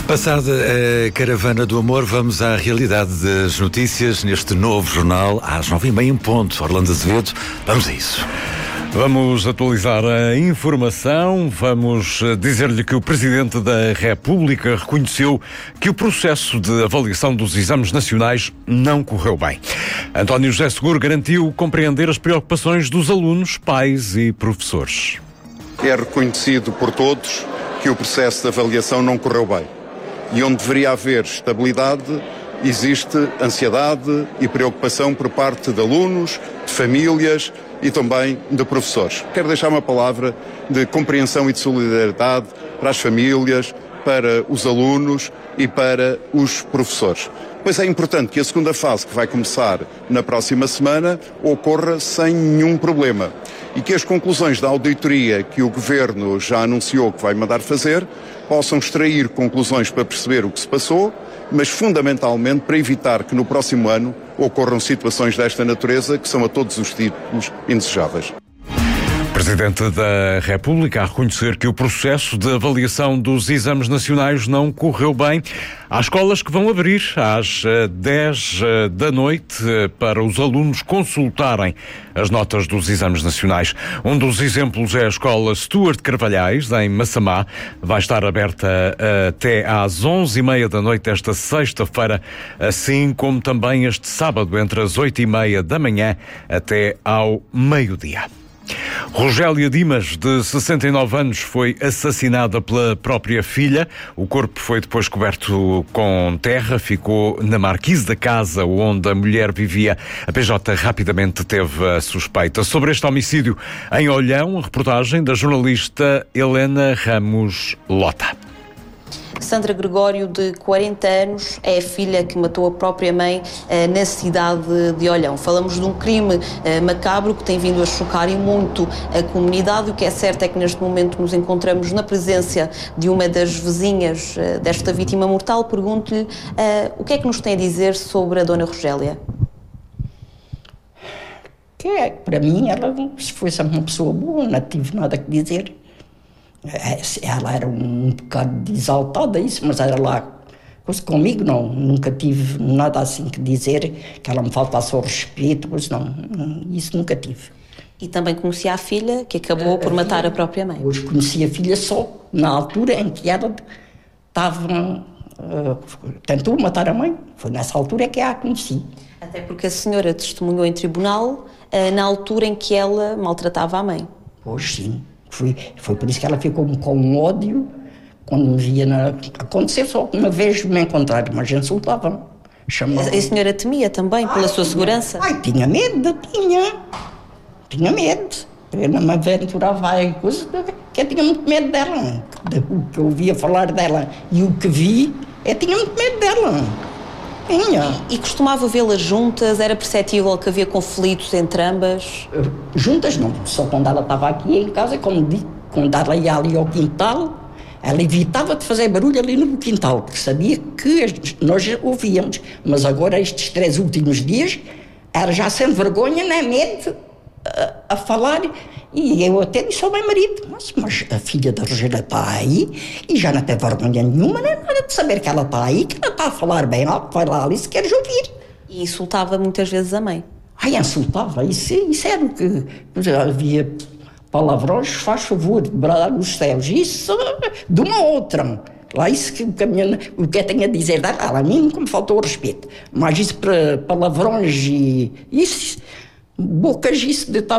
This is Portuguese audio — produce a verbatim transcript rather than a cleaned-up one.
Passada a caravana do amor, vamos à realidade das notícias neste novo jornal, às nove e meia em ponto. Orlando Azevedo, vamos a isso. Vamos atualizar a informação, vamos dizer-lhe que o Presidente da República reconheceu que o processo de avaliação dos exames nacionais não correu bem. António José Seguro garantiu compreender as preocupações dos alunos, pais e professores. É reconhecido por todos que o processo de avaliação não correu bem. E onde deveria haver estabilidade, existe ansiedade e preocupação por parte de alunos, de famílias e também de professores. Quero deixar uma palavra de compreensão e de solidariedade para as famílias, para os alunos e para os professores. Pois é importante que a segunda fase, que vai começar na próxima semana, ocorra sem nenhum problema e que as conclusões da auditoria que o Governo já anunciou que vai mandar fazer possam extrair conclusões para perceber o que se passou, mas fundamentalmente para evitar que no próximo ano ocorram situações desta natureza que são a todos os títulos indesejáveis. Presidente da República a reconhecer que o processo de avaliação dos exames nacionais não correu bem. Há escolas que vão abrir às dez da noite para os alunos consultarem as notas dos exames nacionais. Um dos exemplos é a escola Stuart Carvalhais, em Massamá. Vai estar aberta até às onze e meia da noite esta sexta-feira, assim como também este sábado, entre as oito e meia da manhã até ao meio-dia. Rogélia Dimas, de sessenta e nove anos, foi assassinada pela própria filha. O corpo foi depois coberto com terra, ficou na marquise da casa onde a mulher vivia. A P J rapidamente teve a suspeita. Sobre este homicídio em Olhão, a reportagem da jornalista Helena Ramos Lota. Sandra Gregório, de quarenta anos, é a filha que matou a própria mãe eh, na cidade de Olhão. Falamos de um crime eh, macabro que tem vindo a chocar e muito a comunidade. O que é certo é que neste momento nos encontramos na presença de uma das vizinhas eh, desta vítima mortal. Pergunto-lhe eh, o que é que nos tem a dizer sobre a dona Rogélia? Que é, para mim, ela se fosse uma pessoa boa, não tive nada a dizer. Ela era um bocado exaltada, isso, mas era lá. Comigo não, nunca tive nada assim que dizer, que ela me faltasse ao respeito, mas não, isso nunca tive. E também conhecia a filha, que acabou a por matar filha, a própria mãe? Hoje conheci a filha só na altura em que ela estava, uh, tentou matar a mãe, foi nessa altura que a conheci. Até porque a senhora testemunhou em tribunal uh, na altura em que ela maltratava a mãe. Pois sim. Foi, foi por isso que ela ficou com um ódio quando me via na... Aconteceu só que uma vez me encontrar, mas insultavam. Chamavam. A senhora temia também pela ai, sua tinha, segurança? Ai, tinha medo, tinha. Tinha medo. Eu não me aventurava em coisas que eu tinha muito medo dela. O que eu ouvia falar dela e o que vi, eu tinha muito medo dela. Tinha. E, e costumava vê-las juntas? Era perceptível que havia conflitos entre ambas? Juntas não, só quando ela estava aqui em casa, quando, quando ela ia ali ao quintal, ela evitava de fazer barulho ali no quintal, porque sabia que nós ouvíamos. Mas agora, estes três últimos dias, era já sem vergonha, nem medo, a, a falar. E eu até disse ao meu marido, mas, mas a filha da Rogélia está aí e já não tem vergonha nenhuma, nem nada de saber que ela está aí, que ela está a falar bem alto, vai lá ali se queres ouvir. E insultava muitas vezes a mãe? Ai, insultava, isso, isso era o que... Havia palavrões, faz favor, de bradar nos céus, isso de uma outra. Lá isso que, que a minha, o que eu tenho a dizer dela, a mim nunca me faltou o respeito, mas isso para palavrões e isso, bocas, isso de estar